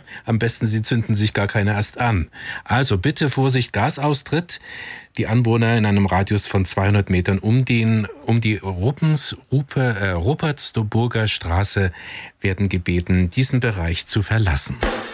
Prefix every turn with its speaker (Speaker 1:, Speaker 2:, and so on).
Speaker 1: am besten Sie zünden sich gar keine erst an. Also bitte Vorsicht, Gasaustritt. Die Anwohner in einem Radius von 200 Metern um die Rupertsdoburger Straße werden gebeten, diesen Bereich zu verlassen.